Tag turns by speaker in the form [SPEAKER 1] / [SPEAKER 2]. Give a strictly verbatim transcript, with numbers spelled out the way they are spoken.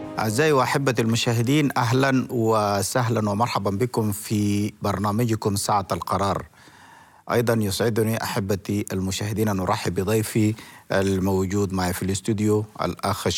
[SPEAKER 1] أعزائي وأحبتي المشاهدين، أهلا وسهلا ومرحبا بكم في برنامجكم ساعة القرار. أيضا يسعدني أحبتي المشاهدين أن أرحب بضيفي الموجود معي في الاستوديو الأخ